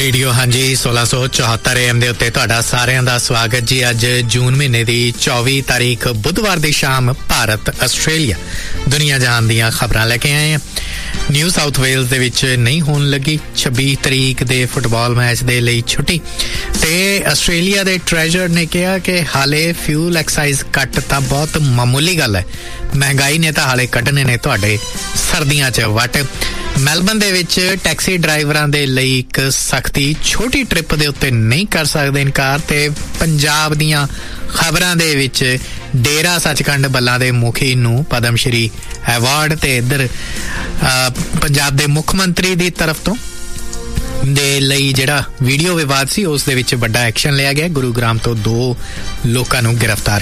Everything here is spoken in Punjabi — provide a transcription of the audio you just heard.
ਰੇਡੀਓ ਹਾਂਜੀ 1674 AM ਦੇ ਉੱਤੇ ਤੁਹਾਡਾ ਸਾਰਿਆਂ ਦਾ ਸਵਾਗਤ ਜੀ। ਅੱਜ ਜੂਨ ਮਹੀਨੇ ਦੀ 24 ਤਾਰੀਖ ਬੁੱਧਵਾਰ ਦੀ ਸ਼ਾਮ ਭਾਰਤ ਆਸਟ੍ਰੇਲੀਆ ਦੁਨੀਆ ਜਹਾਨ ਦੀਆਂ ਖਬਰਾਂ ਲੈ ਕੇ ਆਏ ਹਾਂ। ਨਿਊ ਸਾਊਥ ਵੇਲਜ਼ ਦੇ ਵਿੱਚ ਨਹੀਂ ਹੋਣ ਲੱਗੀ 26 ਤਰੀਕ ਦੇ ਫੁੱਟਬਾਲ ਮੈਚ ਦੇ ਲਈ ਛੁੱਟੀ, ਤੇ ਆਸਟ੍ਰੇਲੀਆ ਦੇ ਟ੍ਰੈਜਰ ਨੇ ਕਿਹਾ ਕਿ ਹਾਲੇ ਫਿਊਲ ਐਕਸਾਈਜ਼ ਕੱਟ ਤਾਂ ਬਹੁਤ ਮਾਮੂਲੀ ਗੱਲ ਹੈ, ਮਹਿੰਗਾਈ ਨੇ ਤਾਂ ਹਾਲੇ ਕੱਢਣੇ ਨੇ ਤੁਹਾਡੇ ਸਰਦੀਆਂ 'ਚ ਵੱਟ। ਮੈਲਬਨ ਦੇ ਵਿੱਚ ਟੈਕਸੀ ਡਰਾਈਵਰਾਂ ਦੇ ਲਈ ਇੱਕ ਸਖਤੀ, ਛੋਟੀ ਟ੍ਰਿਪ ਦੇ ਉੱਤੇ ਨਹੀਂ ਕਰ ਸਕਦੇ ਇਨਕਾਰ। ਤੇ ਪੰਜਾਬ ਦੀਆਂ ਖਬਰਾਂ ਦੇ ਵਿੱਚ ਡੇਰਾ ਸੱਚਖੰਡ ਬੱਲਾ ਦੇ ਮੁਖੀ ਨੂੰ ਪਦਮ ਸ਼੍ਰੀ ਐਵਾਰਡ, ਤੇ ਇੱਧਰ ਪੰਜਾਬ ਦੇ ਮੁੱਖ ਮੰਤਰੀ ਦੀ ਤਰਫ ਤੋਂ ਦੇ ਲਈ ਜਿਹੜਾ ਵੀਡੀਓ ਵਿਵਾਦ ਸੀ ਉਸ ਦੇ ਵਿੱਚ ਵੱਡਾ ਐਕਸ਼ਨ ਲਿਆ ਗਿਆ। ਗੁਰੂਗ੍ਰਾਮ ਤੋਂ 2 ਲੋਕਾਂ ਨੂੰ ਗ੍ਰਿਫਤਾਰ